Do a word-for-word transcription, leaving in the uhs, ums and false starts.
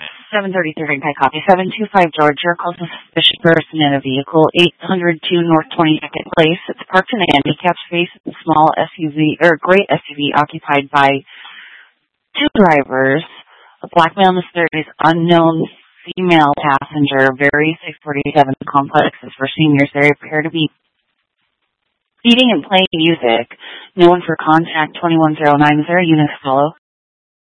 seven thirty-three Pike copy. seven two five Georgia calls a suspicious person in a vehicle. eight hundred two North twenty-second Place. It's parked in a handicapped space. It's a small S U V, or gray S U V occupied by two drivers. A black male in his thirties, unknown female passenger, very six forty-seven complex is for seniors. They appear to be eating and playing music. No one for contact. twenty-one oh nine. Is there a unit to follow?